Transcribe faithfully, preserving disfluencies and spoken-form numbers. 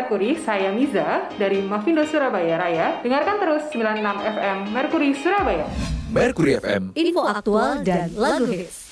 Mercury, saya Miza dari Mavindo Surabaya Raya. Dengarkan terus sembilan puluh enam F M Mercury Surabaya. Mercury F M, info aktual dan lagu hits.